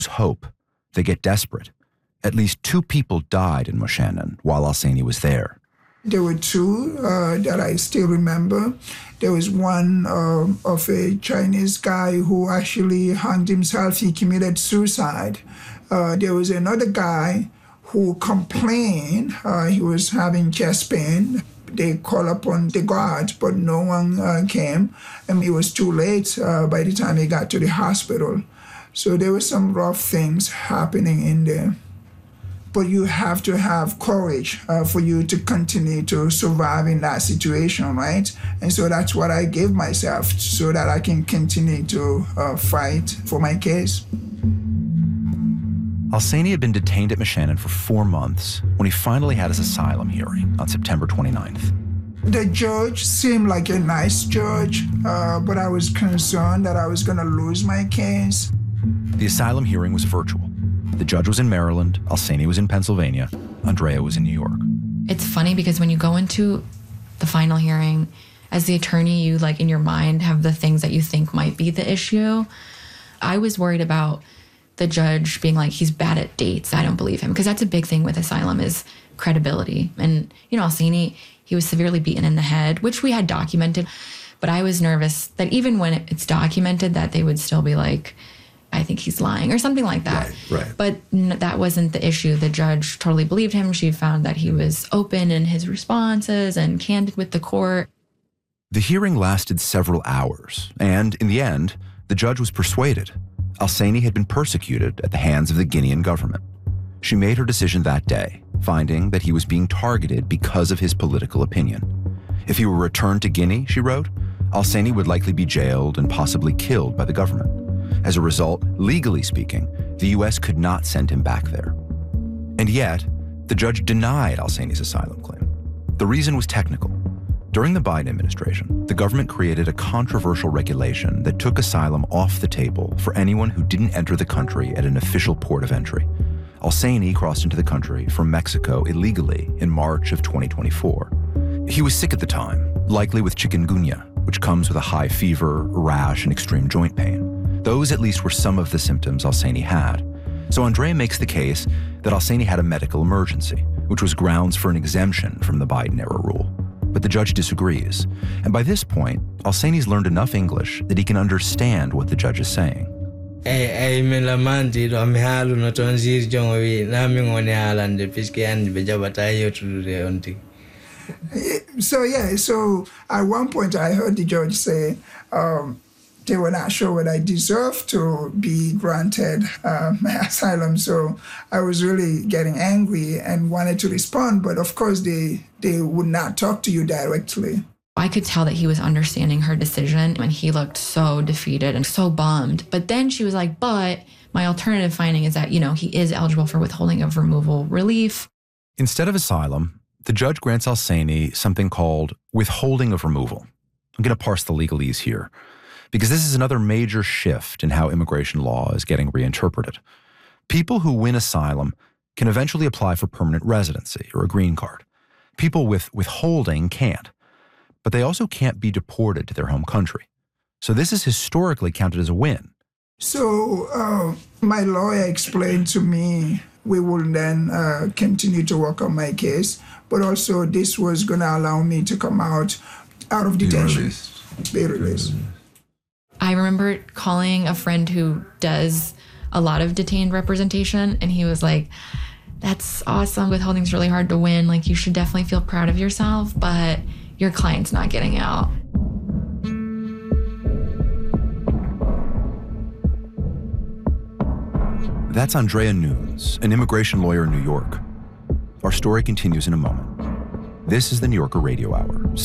hope. They get desperate. At least 2 people died in Moshannon while Al-Saini was there. There were 2 that I still remember. There was one of a Chinese guy who actually hanged himself. He committed suicide. There was another guy who complained he was having chest pain. They called upon the guards, but no one came. And it was too late by the time he got to the hospital. So there were some rough things happening in there. But you have to have courage for you to continue to survive in that situation, right? And so that's what I gave myself so that I can continue to fight for my case. Al-Saini had been detained at Moshannon for 4 months when he finally had his asylum hearing on September 29th. The judge seemed like a nice judge, but I was concerned that I was going to lose my case. The asylum hearing was virtual. The judge was in Maryland, Al-Saini was in Pennsylvania, Andrea was in New York. It's funny because when you go into the final hearing, as the attorney, you in your mind have the things that you think might be the issue. I was worried about the judge being like, he's bad at dates. I don't believe him. Because that's a big thing with asylum is credibility. And, Al-Saini, he was severely beaten in the head, which we had documented. But I was nervous that even when it's documented that they would still be like, I think he's lying or something like that. Right. But that wasn't the issue. The judge totally believed him. She found that he was open in his responses and candid with the court. The hearing lasted several hours, and in the end, the judge was persuaded. Al-Saini had been persecuted at the hands of the Guinean government. She made her decision that day, finding that he was being targeted because of his political opinion. If he were returned to Guinea, she wrote, Al-Saini would likely be jailed and possibly killed by the government. As a result, legally speaking, the U.S. could not send him back there. And yet, the judge denied Al-Saini's asylum claim. The reason was technical. During the Biden administration, the government created a controversial regulation that took asylum off the table for anyone who didn't enter the country at an official port of entry. Al-Saini crossed into the country from Mexico illegally in March of 2024. He was sick at the time, likely with chikungunya, which comes with a high fever, rash, and extreme joint pain. Those at least were some of the symptoms Al-Saini had. So Andrea makes the case that Al-Saini had a medical emergency, which was grounds for an exemption from the Biden-era rule. But the judge disagrees. And by this point, Al-Saini's learned enough English that he can understand what the judge is saying. So at one point I heard the judge say, they were not sure whether I deserved to be granted my asylum. So I was really getting angry and wanted to respond. But of course, they would not talk to you directly. I could tell that he was understanding her decision and he looked so defeated and so bummed. But then she was like, but my alternative finding is that, he is eligible for withholding of removal relief. Instead of asylum, the judge grants Al-Saini something called withholding of removal. I'm going to parse the legalese here, because this is another major shift in how immigration law is getting reinterpreted. People who win asylum can eventually apply for permanent residency or a green card. People with withholding can't, but they also can't be deported to their home country. So this is historically counted as a win. So my lawyer explained to me we will then continue to work on my case, but also this was going to allow me to come out of detention. Be released. I remember calling a friend who does a lot of detained representation, and he was like, that's awesome. Withholding's really hard to win. You should definitely feel proud of yourself, but your client's not getting out. That's Andrea Nunes, an immigration lawyer in New York. Our story continues in a moment. This is the New Yorker Radio Hour.